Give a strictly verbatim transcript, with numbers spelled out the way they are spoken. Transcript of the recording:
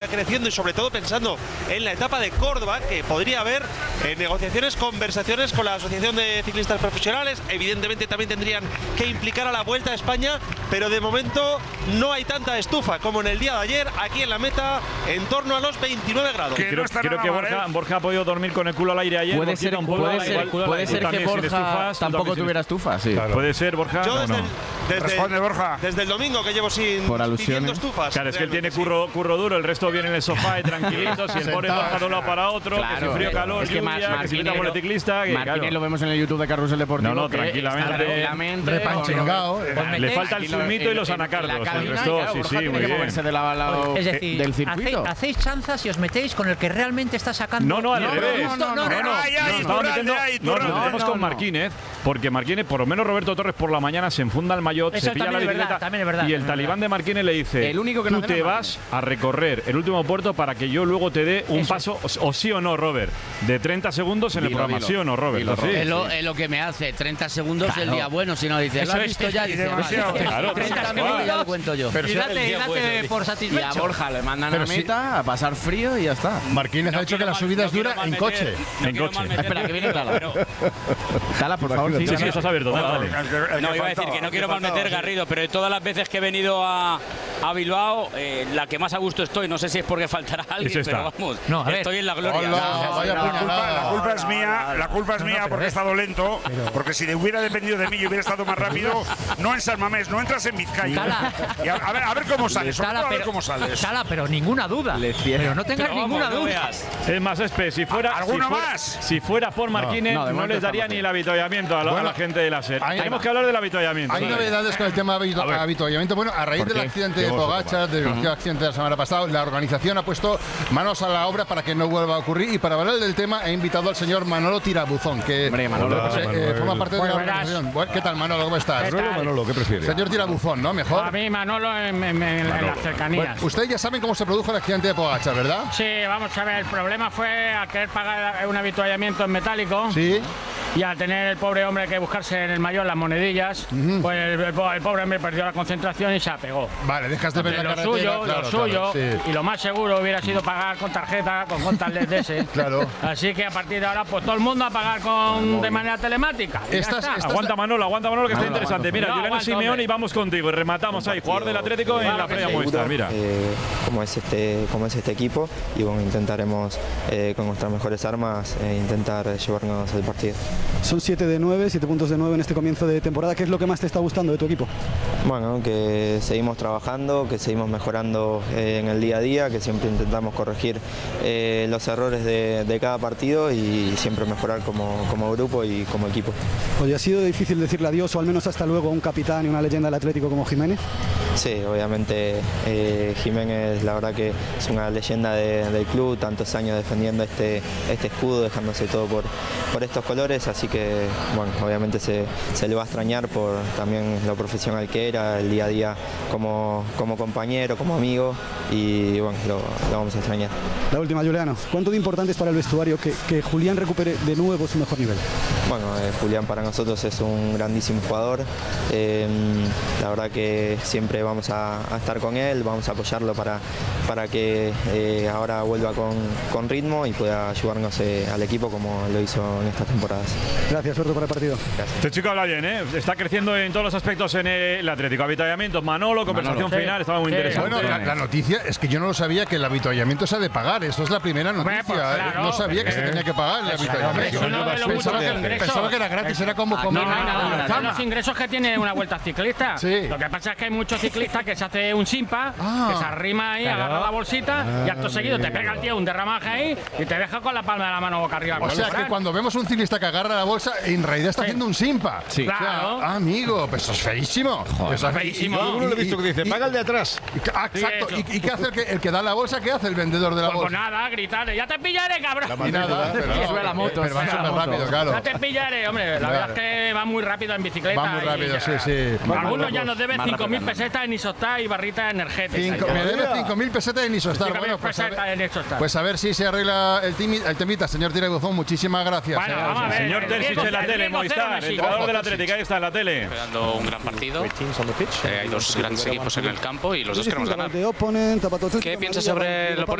creciendo y sobre todo pensando en la etapa de Córdoba, que podría haber eh, negociaciones, conversaciones con la Asociación de Ciclistas Profesionales. Evidentemente también tendrían que implicar a la Vuelta a España, pero de momento no hay tanta estufa como en el día de ayer. Aquí en la meta, en torno a los veintinueve grados. Que creo, no creo que Borja, Borja ha podido dormir con el culo al aire ayer. Puede ser, puede ser, igual, puede ser que Borja estufas, tampoco tuviera estufa, sí. Claro. Puede ser, Borja. Yo desde, no, no. El, desde, Responde, Borja. Desde el domingo que llevo sin pidiendo estufas. Claro, es que él tiene curro, curro duro, el resto viene en el sofá y tranquilitos, y el pobre Borja de un lado para otro, claro, que si frío, calor, es que lluvia, que si viene por el ciclista. Que, Martínez claro. lo vemos en el YouTube de Carrusel Deportivo. No, no, tranquilamente. Repanchengao. Le falta el zumito y los anacardos. El resto, sí, sí, muy bien. Es decir, del circuito. Hacéis chanzas y os metéis con el que realmente está sacando. No, no, al revés. No, no, no. Nos metemos con Marquínez, porque Marquínez, por lo menos Roberto Torres por la mañana se enfunda el maillot, se pilla la bicicleta y el talibán de Marquínez le dice: tú te vas a recorrer el último puerto para que yo luego te dé un paso, o sí o no, Robert, de treinta segundos en el programa, sí o no, Robert. Es lo, es lo que me hace, treinta segundos el día bueno, si no dice, lo has visto ya, dice, claro, treinta minutos ya lo cuento yo. Y date, date por satisfecho. Y a Borja le mandan a meta a pasar frío y ya está. Marquínez ha dicho que la subida es dura en coche. En coche. Espera, que viene Tala. Tala, por favor. Sí, sí, estás abierto, dale. No, iba a decir que no quiero malmeter, Garrido, pero de todas las veces que he venido a, a Bilbao, eh, la que más a gusto estoy, no sé si es porque faltará alguien, pero vamos, no, estoy en la gloria. Hola, vaya no, la, culpa, la culpa es mía, la culpa es mía porque he estado lento, porque si le hubiera dependido de mí y hubiera estado más rápido, no en San Mamés, no entras en Vizcaya. Y a, a, ver, a ver cómo sales, Tala, a ver pero, cómo sales. Tala, pero ninguna duda. Pero no tengas pero ninguna vamos, duda. No es más, Espe, si fuera, ¿Alguno si fuera, más? Si fuera por Marquínez, no, no, no les daría ni el avituallamiento a, lo, bueno, a la gente de la SER. Tenemos que hablar del avituallamiento. Hay novedades con el tema de avituallamiento. Bueno, a raíz del accidente de Pogačar, del uh -huh. accidente de la semana pasada, la organización ha puesto manos a la obra para que no vuelva a ocurrir. Y para hablar del tema, he invitado al señor Manolo Tirabuzón, que Hombre, Manolo, Hola, eh, Manuel. forma parte de la organización. Bueno, ¿qué tal, Manolo? ¿Cómo estás? Manolo, Manolo, ¿qué prefieres? Señor Tirabuzón, ¿no? Mejor. A mí, Manolo, en, en, en, Manolo. en las cercanías. Bueno, ustedes ya saben cómo se produjo el accidente de Pogačar, ¿verdad? Sí, vamos a ver. El problema fue al querer pagar un avituallamiento en metálico. Sí. Y al tener el pobre hombre que buscarse en el maillot las monedillas, uh-huh. pues el, el, el pobre hombre perdió la concentración y se apegó. Vale, dejas de ver la lo carretera. Suyo, claro, lo suyo, claro, sí. Y lo más seguro hubiera sido pagar con tarjeta, con contactless de ese. Claro. Así que a partir de ahora, pues todo el mundo a pagar con de manera telemática. Estas, estas aguanta, Manolo, aguanta, Manolo, que Manolo, está interesante. Aguanta, Mira, Juliano Simeone y vamos contigo. Y rematamos ahí, jugador del Atlético en la previa muestra. Mira. Eh, cómo es este, cómo es este equipo y bueno, intentaremos eh, con nuestras mejores armas eh, intentar llevarnos el partido. Son siete de nueve, siete puntos de nueve en este comienzo de temporada. ¿Qué es lo que más te está gustando de tu equipo? Bueno, que seguimos trabajando, que seguimos mejorando eh, en el día a día, que siempre intentamos corregir eh, los errores de, de cada partido y siempre mejorar como, como grupo y como equipo. Oye, ¿ha sido difícil decirle adiós o al menos hasta luego a un capitán y una leyenda del Atlético como Jiménez? Sí, obviamente eh, Jiménez la verdad que es una leyenda de, del club, tantos años defendiendo este, este escudo, dejándose todo por, por estos colores, así que bueno, obviamente se, se le va a extrañar por también lo profesional que era, el día a día como, como compañero, como amigo y bueno, lo, lo vamos a extrañar. La última, Juliano, ¿cuánto de importante es para el vestuario que, que Julián recupere de nuevo su mejor nivel? Bueno, eh, Julián para nosotros es un grandísimo jugador, eh, la verdad que siempre vamos a, a estar con él, vamos a apoyarlo para, para que eh, ahora vuelva con, con ritmo y pueda ayudarnos eh, al equipo como lo hizo en estas temporadas. Gracias, suerte para el partido. Gracias. Este chico habla bien, ¿eh? Está creciendo en todos los aspectos en el Atlético. Avituallamiento, Manolo, conversación Manolo. final, estaba muy Sí. interesante. Bueno, la, la noticia es que yo no lo sabía que el avituallamiento se ha de pagar. Eso es la primera noticia. Pues, claro, no sabía que se tenía que pagar el avituallamiento. Pensaba que, pensaba que era gratis, era como comer. No, no, no, son los ingresos que tiene una vuelta ciclista. Sí. Lo que pasa es que hay muchos ciclistas que se hace un simpa, ah, que se arrima ahí, claro. agarra la bolsita ah, y acto seguido te pega el tío un derramaje ahí y te deja con la palma de la mano boca arriba. O sea que cuando vemos un ciclista que agarra la bolsa, en realidad está sí. haciendo un simpa. Sí. Claro. O sea, amigo, pues eso es feísimo. Joder, eso es feísimo. Yo uno lo he visto que dice, paga el de atrás. Ah, exacto. Sí, ¿Y, ¿Y qué hace el que, el que da la bolsa? ¿Qué hace el vendedor de la pues bolsa? Pues nada, gritarle, ya te pillaré, cabrón. Y nada, pero, no, sube la moto, pero va súper rápido, claro. Ya te pillaré, hombre. La claro. verdad es que va muy rápido en bicicleta. Va muy rápido, y, sí, sí. Algunos ya nos deben cinco mil pesetas en Isostar y barritas energéticas. Me debe cinco mil pesetas en Isostar. Bueno, pues a, ver, pues a ver si se arregla el, timi, el temita, señor Tirabuzón. Muchísimas gracias. Bueno, vamos a ver, señor Terzic en la tele, Movistar, el entrenador del Atlético, ahí está en la tele. Esperando un gran partido. Eh, hay dos grandes equipos en el campo y los dos queremos ganar. ¿Qué piensas sobre el oponente?